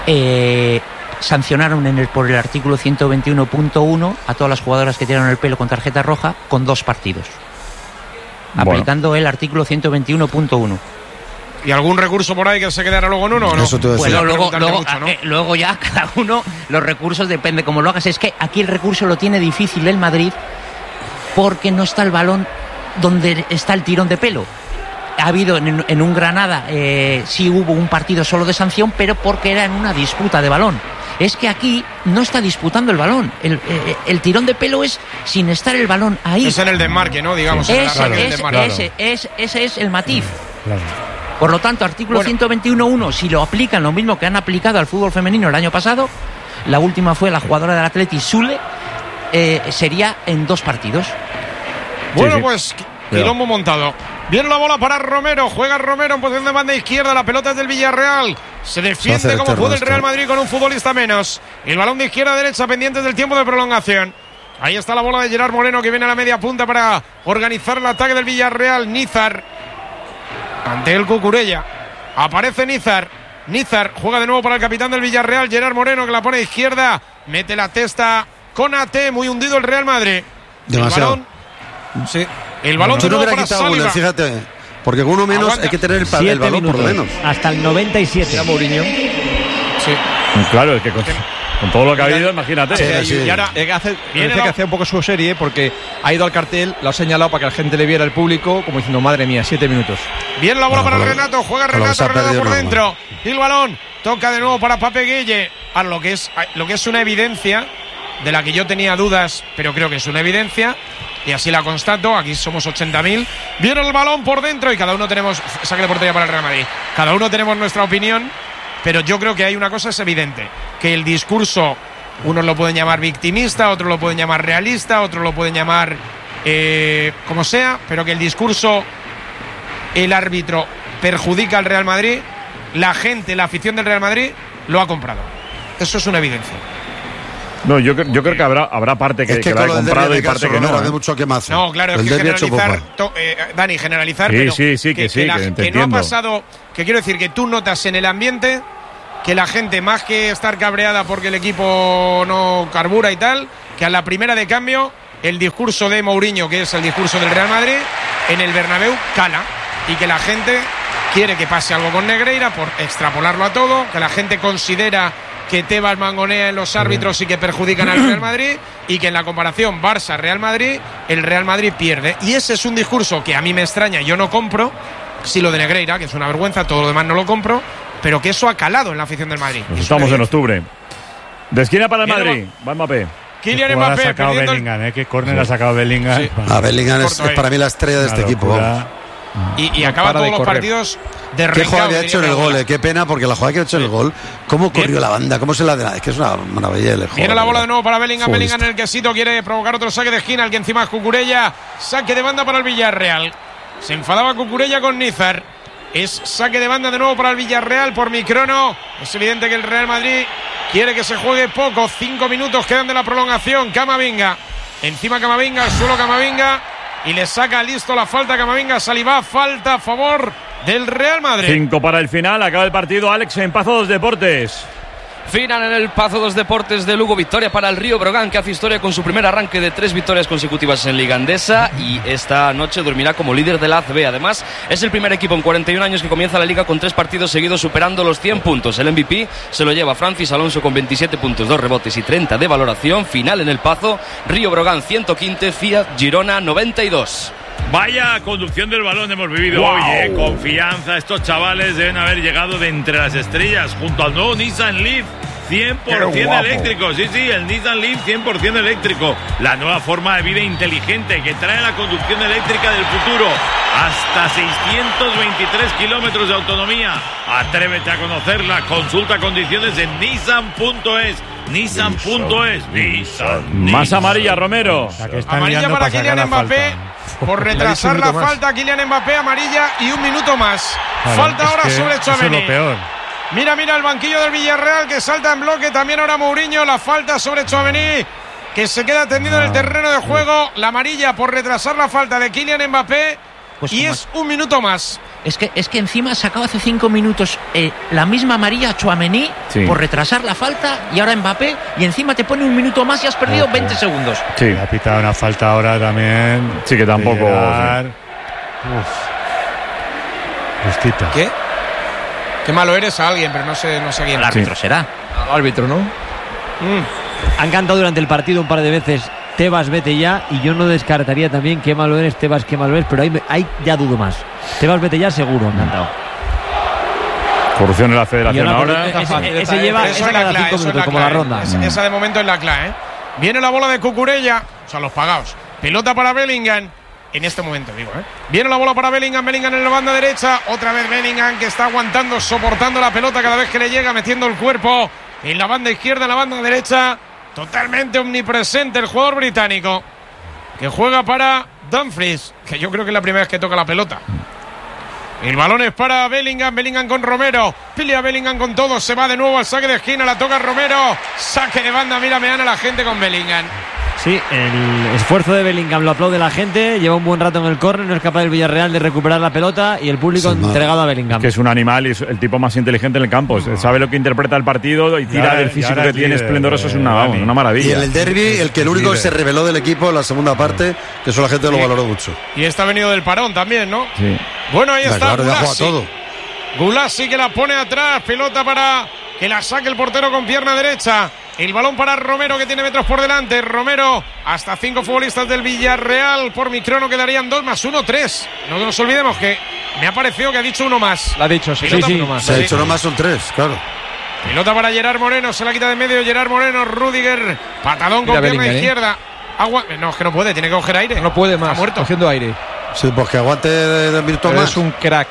Sancionaron por el artículo 121.1 a todas las jugadoras que tiraron el pelo con tarjeta roja con 2 partidos, aplicando el artículo 121.1. ¿Y algún recurso por ahí que se quedara luego en uno o no? Eso te bueno, luego ya cada uno, los recursos depende cómo lo hagas. Es que aquí el recurso lo tiene difícil el Madrid porque no está el balón donde está el tirón de pelo. Ha habido en un Granada, sí hubo un partido solo de sanción, pero porque era en una disputa de balón. Es que aquí no está disputando el balón. El tirón de pelo es sin estar el balón ahí. Es en el desmarque, ¿no? Digamos. Ese es el matiz. Claro. Por lo tanto, artículo 121.1, si lo aplican lo mismo que han aplicado al fútbol femenino el año pasado, la última fue la jugadora del Atleti, Sule, sería en 2 partidos. Bueno, pues quilombo montado. Viene la bola para Romero, juega Romero en posición de banda izquierda, la pelota es del Villarreal. Se defiende como puede el Real Madrid con un futbolista menos. El balón de izquierda a derecha pendientes del tiempo de prolongación. Ahí está la bola de Gerard Moreno que viene a la media punta para organizar el ataque del Villarreal. Nízar ante el Cucurella. Aparece Nízar. Nízar juega de nuevo para el capitán del Villarreal, Gerard Moreno, que la pone a izquierda. Mete la testa con AT, muy hundido el Real Madrid. Demasiado. El balón yo no para quitado Saliba. Fíjate, porque con uno menos hay que tener el balón por lo menos. Hasta el 97. Mourinho. Sí. Claro, es que Con todo lo que ha habido, imagínate. Y ahora que hacía un poco su serie porque ha ido al cartel, lo ha señalado para que la gente le viera, el público, como diciendo, madre mía, 7 minutos. Viene la bola para Renato, juega Renato por dentro. Y el balón toca de nuevo para Pape Gueye. Ahora, lo que es una evidencia, de la que yo tenía dudas, pero creo que es una evidencia, y así la constato, aquí somos 80.000. Viene el balón por dentro y cada uno tenemos, saque de portería para el Real Madrid, cada uno tenemos nuestra opinión, pero yo creo que hay una cosa, es evidente, que el discurso, unos lo pueden llamar victimista, otros lo pueden llamar realista, otros lo pueden llamar como sea, pero que el discurso, el árbitro perjudica al Real Madrid, la gente, la afición del Real Madrid lo ha comprado. Eso es una evidencia. No, yo creo que habrá parte que lo ha comprado y parte que no. Mucho que más. No, claro, es que generalizar, Dani, generalizar, sí, que no ha pasado, que quiero decir que tú notas en el ambiente que la gente, más que estar cabreada porque el equipo no carbura y tal, que a la primera de cambio el discurso de Mourinho, que es el discurso del Real Madrid, en el Bernabéu cala, y que la gente quiere que pase algo con Negreira por extrapolarlo a todo, que la gente considera que Tebas mangonea en los árbitros y que perjudican al Real Madrid, y que en la comparación Barça-Real Madrid, el Real Madrid pierde. Y ese es un discurso que a mí me extraña, yo no compro, si lo de Negreira, que es una vergüenza, todo lo demás no lo compro, pero que eso ha calado en la afición del Madrid. Pues estamos en octubre. De esquina para el Madrid, va Mbappé. Kylian Mbappé ha sacado Bellingham, qué córner ha sacado Bellingham. Sí. Bellingham es para mí la estrella de este equipo. Y acaba todos los partidos de qué jugada que ha hecho en el gol, qué pena, porque la jugada que ha hecho en el gol, cómo corrió la banda, cómo se la de, es que es una maravilla. Viene la bola de nuevo para Bellingham. Bellingham en el quesito quiere provocar otro saque de esquina, el que encima es Cucurella. Saque de banda para el Villarreal. Se enfadaba Cucurella con Nízar. Es saque de banda de nuevo para el Villarreal por Microno. Es evidente que el Real Madrid quiere que se juegue poco. 5 minutos quedan de la prolongación. Camavinga, encima Camavinga, al suelo Camavinga, y le saca listo la falta Camavinga. Salivá, falta a favor del Real Madrid. 5 para el final, acaba el partido. Alex en Pazo dos Deportes. Final en el Pazo dos Deportes de Lugo. Victoria para el Río Brogan, que hace historia con su primer arranque de 3 victorias consecutivas en Liga Endesa, y esta noche dormirá como líder de la ACB. Además, es el primer equipo en 41 años que comienza la Liga con 3 partidos seguidos superando los 100 puntos. El MVP se lo lleva Francis Alonso con 27 puntos, 2 rebotes y 30 de valoración. Final en el Pazo, Río Brogan 115, Fiat Girona 92. Vaya conducción del balón hemos vivido hoy, confianza. Estos chavales deben haber llegado de entre las estrellas junto al nuevo Nissan Leaf 100% eléctrico. Sí, el Nissan Leaf 100% eléctrico. La nueva forma de vida inteligente que trae la conducción eléctrica del futuro. Hasta 623 kilómetros de autonomía. Atrévete a conocerla. Consulta condiciones en nissan.es. Nissan.es. Nissan. Más amarilla, Romero. Amarilla para Kylian Mbappé por retrasar la falta. Kylian Mbappé, amarilla y 1 minuto más. Falta ahora sobre Tchouaméni. Eso es lo peor. Mira el banquillo del Villarreal que salta en bloque. También ahora Mourinho. La falta sobre Tchouaméni, que se queda tendido en el terreno de juego. La amarilla por retrasar la falta de Kylian Mbappé. Pues y es 1 minuto más. Es que encima sacaba hace 5 minutos la misma amarilla a Tchouaméni por retrasar la falta, y ahora Mbappé, y encima te pone 1 minuto más y has perdido 20 segundos. Sí, ha pitado una falta ahora también. Sí, que tampoco. Justita. ¿Qué? Qué malo eres a alguien, pero no sé quién. El árbitro será. El árbitro, ¿no? Han cantado durante el partido un par de veces Tebas, vete ya, y yo no descartaría también qué malo eres, Tebas, qué malo eres, pero ahí ya dudo más. Tebas, vete ya, seguro, han cantado. Corrupción en la federación ahora. Ese lleva esa cada 5 minutos, como la ronda. Esa de momento es la clave, ¿eh? Viene la bola de Cucurella, o sea, los pagados. Pelota para Bellingham. En este momento, digo, ¿eh? Viene la bola para Bellingham en la banda derecha. Otra vez Bellingham, que está aguantando, soportando la pelota cada vez que le llega, metiendo el cuerpo en la banda izquierda, en la banda derecha. Totalmente omnipresente el jugador británico, que juega para Dumfries, que yo creo que es la primera vez que toca la pelota. El balón es para Bellingham. Bellingham con Romero. Pelea Bellingham con todo. Se va de nuevo al saque de esquina. La toca Romero. Saque de banda. Mira, me gana la gente con Bellingham. Sí, el esfuerzo de Bellingham lo aplaude la gente. Lleva un buen rato en el córner. No es capaz el Villarreal de recuperar la pelota. Y el público entregado a Bellingham. Que es un animal y es el tipo más inteligente en el campo. Sabe lo que interpreta el partido y tira del físico que tiene esplendoroso. Es una maravilla. Y en el derbi, el único que se reveló del equipo en la segunda parte, que eso la gente lo valoró mucho. Y está venido del parón también, ¿no? Sí. Bueno, ahí está. Claro, ya juega todo. Gulasi que la pone atrás. Pelota para que la saque el portero con pierna derecha. El balón para Romero, que tiene metros por delante. Romero, hasta 5 futbolistas del Villarreal. Por mi crono quedarían 2 más 1, 3. No nos olvidemos que me ha parecido que ha dicho uno más. Lo ha dicho, sí. Uno más. Se ha dicho uno más, son 3, claro. Pelota para Gerard Moreno, se la quita de medio Gerard Moreno. Rudiger, patadón con pierna izquierda. No, es que no puede, tiene que coger aire. No puede más, está muerto. Cogiendo aire. Sí, pues que aguante de minutos más. Es un crack.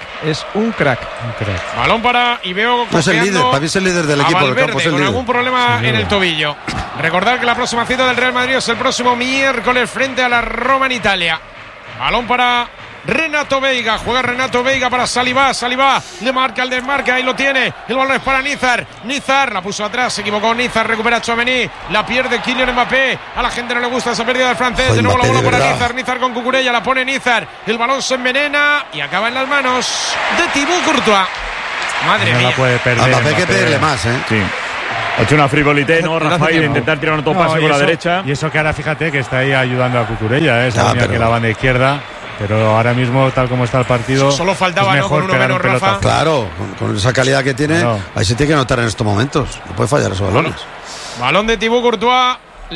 Balón para, y veo no es el líder, para mí es el líder del equipo Valverde, del campo, es el con líder. algún problema en el tobillo. Recordar que la próxima cita del Real Madrid es el próximo miércoles frente a la Roma en Italia. Balón para Renato Veiga, juega Renato Veiga para Saliba le marca el desmarque, ahí lo tiene, el balón es para Nizar, la puso atrás, se equivocó Nizar, recupera Tchouaméni, la pierde Kylian Mbappé, a la gente no le gusta esa pérdida del francés, de nuevo la bola para Nizar con Cucurella, la pone Nizar, el balón se envenena y acaba en las manos de Thibaut Courtois. Madre mía. La puede perder, Mbappé hay que pedirle más, Sí. Ha hecho una frivolité, ¿no, Rafael? De intentar tirar un pase con la derecha. Y eso que ahora fíjate que está ahí ayudando a Cucurella, esa línea que la banda izquierda. Pero ahora mismo, tal como está el partido, solo faltaba, es ¿no? Con uno menos, Rafa. Claro, con esa calidad que tiene, ahí se tiene que notar en estos momentos. No puede fallar esos balones. Balón de Thibaut Courtois,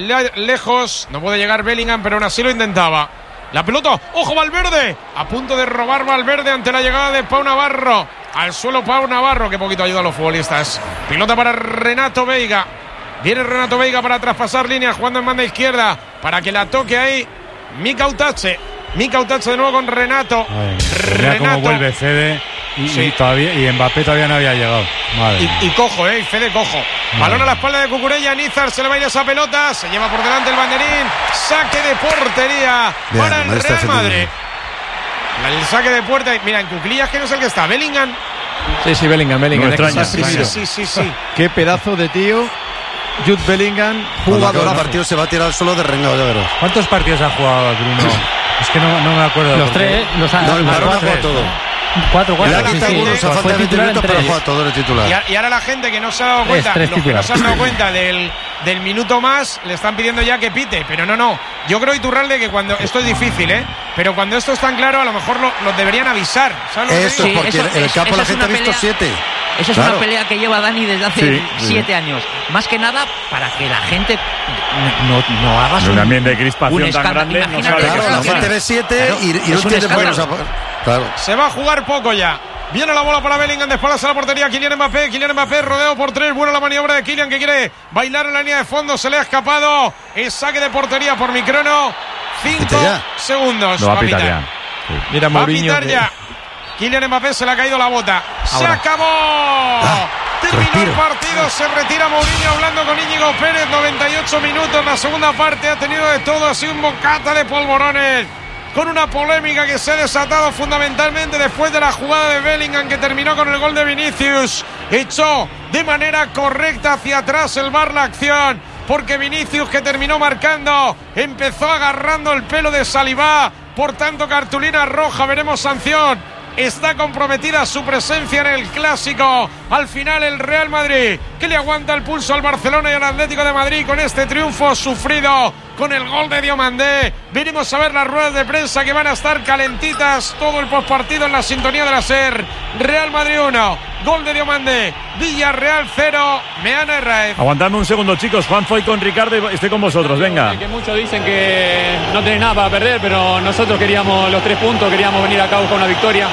lejos, no puede llegar Bellingham, pero aún así lo intentaba. La pelota, ¡ojo Valverde! A punto de robar Valverde ante la llegada de Pau Navarro. Al suelo Pau Navarro, que poquito ayuda a los futbolistas. Pelota para Renato Veiga. Viene Renato Veiga para traspasar líneas, jugando en banda izquierda, para que la toque ahí Mika Utache de nuevo con Renato. Mira cómo vuelve Fede y Mbappé todavía no había llegado. Y cojo, Fede cojo. Balón a la espalda de Cucurella, Nizar se le va a ir esa pelota, se lleva por delante el banderín, saque de portería para el Real Madrid. El saque de puerta, mira, en cuclillas que no es el que está, Bellingham. Sí, Bellingham. No extraña. Sí. Qué pedazo de tío. Jude Bellingham, jugador. El partido se va a tirar solo de rengado, ya verás. ¿Cuántos partidos ha jugado Bruno? Es que no me acuerdo. Los 3, el Barón ha jugado todo. 4. Fue titular en 3. Pero juega todo el titular. Y ahora la gente que no se ha dado cuenta, los que no se han dado cuenta del minuto más, le están pidiendo ya que pite. Pero no. Yo creo, Iturralde, que cuando esto es difícil, pero cuando esto es tan claro, a lo mejor los deberían avisar. Eso es porque en el campo la gente ha visto 7. Esa es una pelea que lleva Dani desde hace 7 años. Más que nada para que la gente no haga un ambiente de crispación tan grande. Claro, la gente ve 7 y no tiene buenos. Claro. Se va a jugar poco ya. Viene la bola para Bellingham, de espaldas a la portería. Kylian Mbappé rodeado por 3. Buena la maniobra de Kylian, que quiere bailar en la línea de fondo. Se le ha escapado. El saque de portería por mi crono. 5 segundos. Lo va a pitar ya. Mira, Mourinho. Va a pitar ya. Kylian Mbappé, se le ha caído la bota. ¡Se acabó! Terminó el partido, se retira Mourinho hablando con Íñigo Pérez. 98 minutos, la segunda parte ha tenido de todo. Ha sido un bocata de polvorones, con una polémica que se ha desatado fundamentalmente después de la jugada de Bellingham, que terminó con el gol de Vinicius. Echó de manera correcta hacia atrás el VAR la acción, porque Vinicius, que terminó marcando, empezó agarrando el pelo de Saliba. Por tanto, cartulina roja, veremos sanción. Está comprometida su presencia en el Clásico. Al final el Real Madrid, que le aguanta el pulso al Barcelona y al Atlético de Madrid con este triunfo sufrido, con el gol de Diomandé. Venimos a ver las ruedas de prensa, que van a estar calentitas todo el postpartido en la sintonía de la SER. Real Madrid 1, gol de Diomandé. Villarreal 0, Meana Herrera. Aguantadme un segundo, chicos. Juan Foy con Ricardo y estoy con vosotros, venga. Que muchos dicen que no tienen nada para perder, pero nosotros queríamos los 3 puntos, queríamos venir acá a buscar una victoria.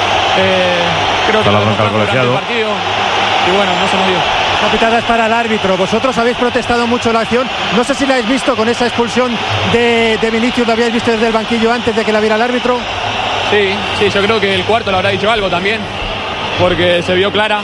Creo que la bronca al colegiado. El partido, y bueno, no se nos dio. La pitada es para el árbitro. Vosotros habéis protestado mucho la acción. No sé si la habéis visto con esa expulsión de Vinicius. ¿La habíais visto desde el banquillo antes de que la viera el árbitro? Sí, yo creo que el cuarto le habrá dicho algo también, porque se vio clara.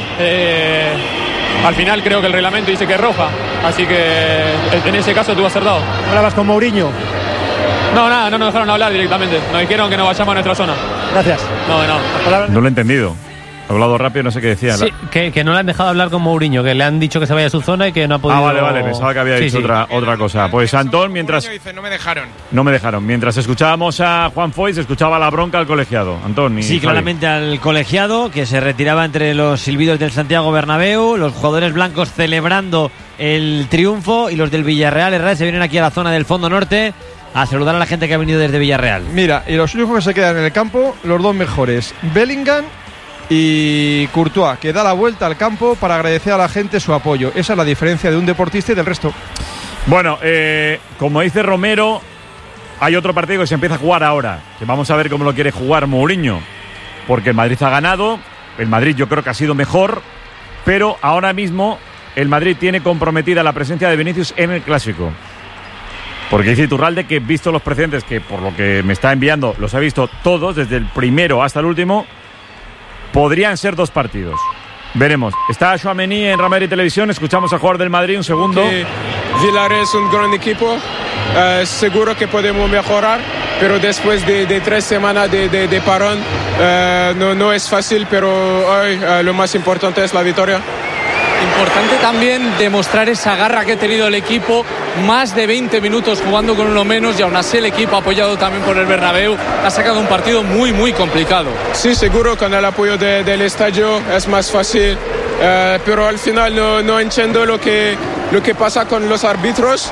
Al final creo que el reglamento dice que es roja, así que en ese caso tuvo acertado. ¿Hablabas con Mourinho? No, nada, no nos dejaron hablar directamente. Nos dijeron que no vayamos a nuestra zona. Gracias. No lo he entendido. He hablado rápido, no sé qué decía. Sí, que no le han dejado hablar con Mourinho, que le han dicho que se vaya a su zona y que no ha podido... Vale, pensaba que había dicho otra cosa. Pues Antón, mientras... Dice, no me dejaron. No me dejaron. Mientras escuchábamos a Juan Foy, se escuchaba la bronca al colegiado. Antón y sí, claramente al colegiado, que se retiraba entre los silbidos del Santiago Bernabéu, los jugadores blancos celebrando el triunfo, y los del Villarreal Herrera se vienen aquí a la zona del fondo norte a saludar a la gente que ha venido desde Villarreal. Mira, y los únicos que se quedan en el campo, los dos mejores, Bellingham y Courtois, que da la vuelta al campo para agradecer a la gente su apoyo. Esa es la diferencia de un deportista y del resto. Bueno, como dice Romero, hay otro partido que se empieza a jugar ahora, que vamos a ver cómo lo quiere jugar Mourinho, porque el Madrid ha ganado, el Madrid yo creo que ha sido mejor, pero ahora mismo el Madrid tiene comprometida la presencia de Vinicius en el Clásico. Porque dice Iturralde que, visto los precedentes, que por lo que me está enviando los ha visto todos, desde el primero hasta el último, podrían ser 2 partidos. Veremos. Está Tchouaméni en Real Madrid Televisión. Escuchamos al jugador del Madrid un segundo. Villarreal es un gran equipo. Seguro que podemos mejorar, pero después de 3 semanas de parón no es fácil, pero hoy lo más importante es la victoria. Importante también demostrar esa garra que ha tenido el equipo, más de 20 minutos jugando con uno menos, y aún así el equipo, apoyado también por el Bernabéu, ha sacado un partido muy muy complicado. Sí, seguro, con el apoyo del estadio es más fácil, pero al final no entiendo lo que pasa con los árbitros,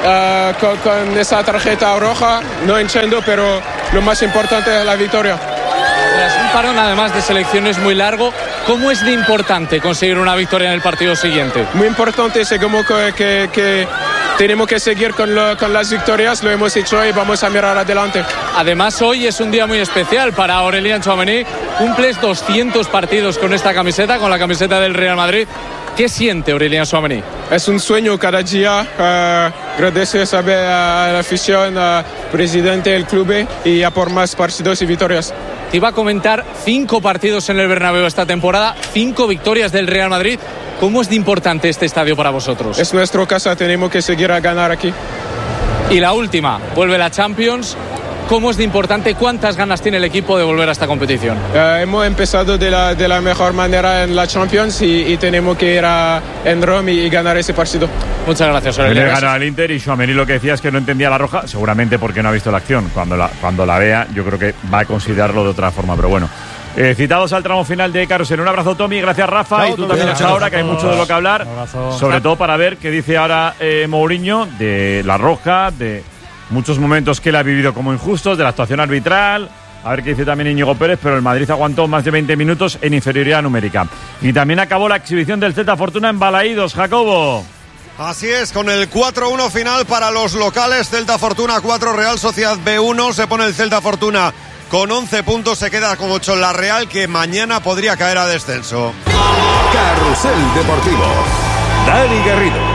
con esa tarjeta roja, no entiendo, pero lo más importante es la victoria. Tras un parón además de selecciones muy largo, ¿cómo es de importante conseguir una victoria en el partido siguiente? Muy importante, sé como que tenemos que seguir con las victorias, lo hemos hecho y vamos a mirar adelante. Además, hoy es un día muy especial para Aurélien Tchouaméni. Cumples 200 partidos con esta camiseta, con la camiseta del Real Madrid. ¿Qué siente Aurélien Tchouaméni? Es un sueño cada día. Gracias a la afición, al presidente del club y a por más partidos y victorias. Te iba a comentar 5 partidos en el Bernabéu esta temporada, 5 victorias del Real Madrid. ¿Cómo es de importante este estadio para vosotros? Es nuestra casa, tenemos que seguir a ganar aquí. Y la última, vuelve la Champions. ¿Cómo es de importante? ¿Cuántas ganas tiene el equipo de volver a esta competición? Hemos empezado de la mejor manera en la Champions y tenemos que ir en Roma y ganar ese partido. Muchas gracias, Aurélien. Gana al Inter, y Tchouaméni lo que decía es que no entendía la roja, seguramente porque no ha visto la acción. Cuando la vea, yo creo que va a considerarlo de otra forma, pero bueno. Citados al tramo final de Carrusel. Un abrazo, Tommy, gracias, Rafa. Chao, y tú también hasta ahora, que hay mucho de lo que hablar. Sobre todo para ver qué dice ahora Mourinho de la roja, de muchos momentos que él ha vivido como injustos, de la actuación arbitral. A ver qué dice también Íñigo Pérez, pero el Madrid aguantó más de 20 minutos en inferioridad numérica. Y también acabó la exhibición del Celta Fortuna en Balaídos, Jacobo. Así es, con el 4-1 final para los locales. Celta Fortuna 4, Real Sociedad B1. Se pone el Celta Fortuna con 11 puntos, se queda con 8 la Real, que mañana podría caer a descenso. Carrusel Deportivo. Dani Garrido.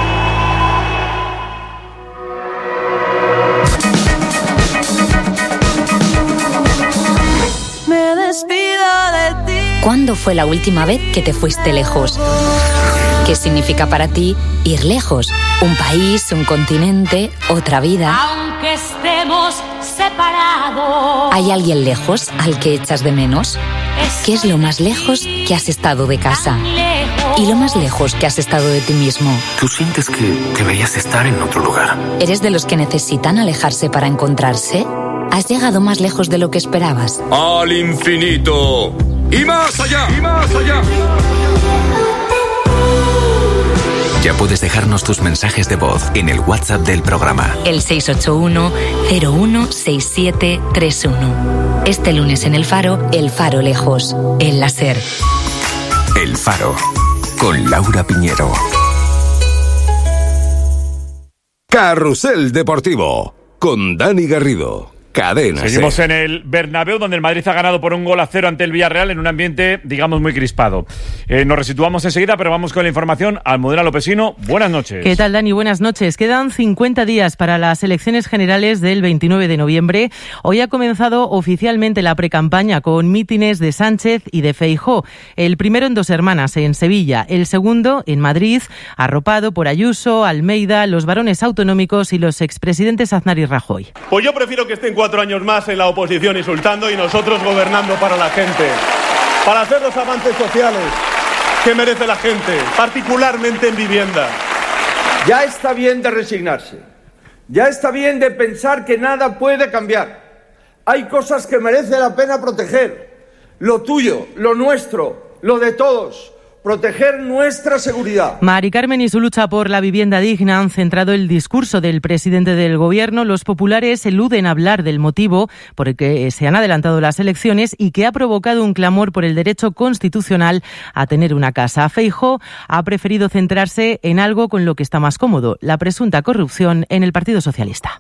¿Cuándo fue la última vez que te fuiste lejos? ¿Qué significa para ti ir lejos? Un país, un continente, otra vida. Aunque estemos separados. ¿Hay alguien lejos al que echas de menos? ¿Qué es lo más lejos que has estado de casa? ¿Y lo más lejos que has estado de ti mismo? ¿Tú sientes que deberías estar en otro lugar? ¿Eres de los que necesitan alejarse para encontrarse? ¿Has llegado más lejos de lo que esperabas? ¡Al infinito! ¡Y más allá! ¡Y más allá! Ya puedes dejarnos tus mensajes de voz en el WhatsApp del programa. El 681-016731. Este lunes en El Faro, El Faro Lejos. El láser. El Faro. Con Laura Piñero. Carrusel Deportivo. Con Dani Garrido. Cadena. Seguimos en el Bernabéu, donde el Madrid ha ganado por 1-0 ante el Villarreal en un ambiente, digamos, muy crispado. Nos resituamos enseguida, pero vamos con la información. Almudena Lopesino, buenas noches. ¿Qué tal, Dani? Buenas noches. Quedan 50 días para las elecciones generales del 29 de noviembre. Hoy ha comenzado oficialmente la precampaña con mítines de Sánchez y de Feijóo. El primero en Dos Hermanas, en Sevilla. El segundo en Madrid, arropado por Ayuso, Almeida, los varones autonómicos y los expresidentes Aznar y Rajoy. Pues yo prefiero que estén 4 años más en la oposición insultando y nosotros gobernando para la gente, para hacer los avances sociales que merece la gente, particularmente en vivienda. Ya está bien de resignarse, ya está bien de pensar que nada puede cambiar. Hay cosas que merece la pena proteger, lo tuyo, lo nuestro, lo de todos. proteger nuestra seguridad. Mari Carmen y su lucha por la vivienda digna han centrado el discurso del presidente del Gobierno. Los populares eluden hablar del motivo por el que se han adelantado las elecciones y que ha provocado un clamor por el derecho constitucional a tener una casa. Feijóo ha preferido centrarse en algo con lo que está más cómodo, la presunta corrupción en el Partido Socialista.